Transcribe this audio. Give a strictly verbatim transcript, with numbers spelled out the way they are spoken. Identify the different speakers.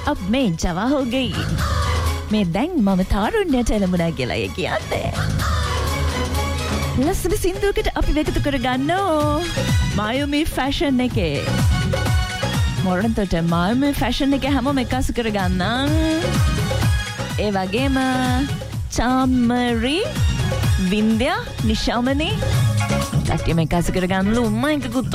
Speaker 1: अब मैं जवा हो गई. मैं දැන් මම තාරුණ්‍යයට එළඹුණා කියලා කියන්නේ. ලස්සන සින්දුවකට අපි එකතු කරගන්නෝ. මායුමි ෆැෂන් එකේ. මොරන්තොට මායුමි ෆැෂන් එකේ හැමෝම එකතු කරගන්නම්. ඒ වගේම චාමරි වින්ද්‍යා නිශාමනි කට්ටියම එකතු කරගන්නලු. මම එකකුත්